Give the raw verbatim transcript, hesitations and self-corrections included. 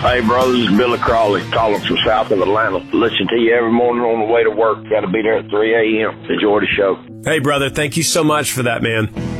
Hey, brother, this is Billy Crawley calling from south of Atlanta. Listen to you every morning on the way to work. Got to be there at three a.m. Enjoy the show. Hey, brother, thank you so much for that, man.